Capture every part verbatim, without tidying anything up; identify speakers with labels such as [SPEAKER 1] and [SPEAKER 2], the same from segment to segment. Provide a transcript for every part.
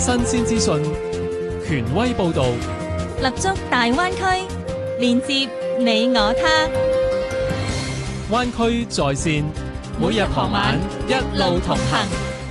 [SPEAKER 1] 新鮮資訊，權威報導，
[SPEAKER 2] 立足大灣區，連接你我他。
[SPEAKER 1] 灣區在線，每日傍晚一路同行。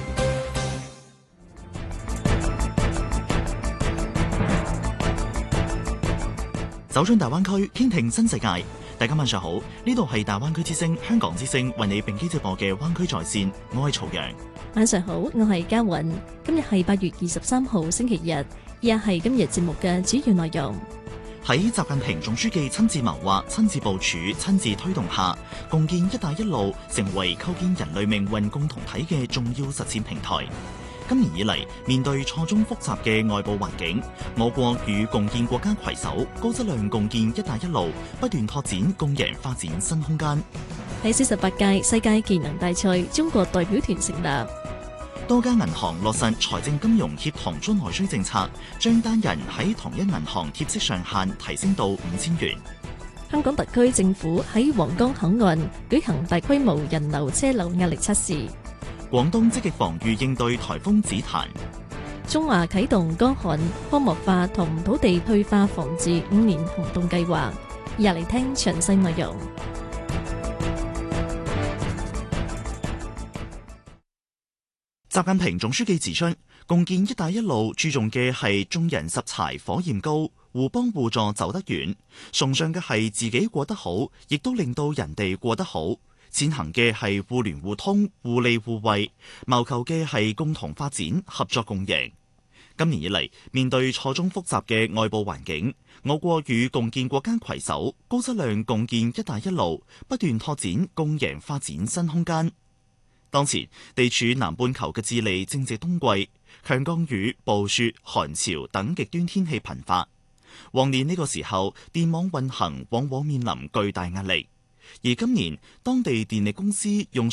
[SPEAKER 3] 走進大灣區，傾聽新世界。大家晚上好，呢度係大灣區之聲香港之聲為你並機直播嘅灣區在線，我係曹陽。
[SPEAKER 4] 晚上好，我係嘉韻。今日係八月二十三號星期日，以下係今日節目嘅主要內容。
[SPEAKER 3] 喺習近平總書記親自謀劃、親自部署、親自推動下，共建「一帶一路」成為構建人類命運共同體嘅重要實踐平台。今年以嚟，面對錯綜複雜嘅外部環境，我國與共建國家攜手，高質量共建「一帶一路」，不斷拓展共贏發展新空間。
[SPEAKER 4] 喺四十八屆世界技能大賽，中國代表團成立。
[SPEAKER 3] 多家銀行落實財政金融協同中內需政策，將單人喺同一銀行貼息上限提升到五千元。
[SPEAKER 4] 香港特區政府喺皇崗口岸舉行大規模人流車流壓力測試。
[SPEAKER 3] 廣東積極防禦應對颱風紫檀。
[SPEAKER 4] 中華啟動乾旱、荒漠化同土地退化防治五年行動計劃。入嚟聽詳細內容。
[SPEAKER 3] 習近平總書記指出，共建「一帶一路」注重嘅係眾人拾柴火焰高，互幫互助走得遠，崇尚嘅係自己過得好，亦都令到人哋過得好。踐行嘅係互聯互通、互利互惠，謀求嘅係共同發展、合作共贏。今年以嚟，面對錯綜複雜嘅外部環境，我國與共建國家攜手，高質量共建「一帶一路」，不斷拓展共贏發展新空間。當前地處南半球嘅智利正值冬季，強降雨、暴雪、寒潮等極端天氣頻發。往年呢個時候，電網運行往往面臨巨大壓力。而今年，當地電力公司用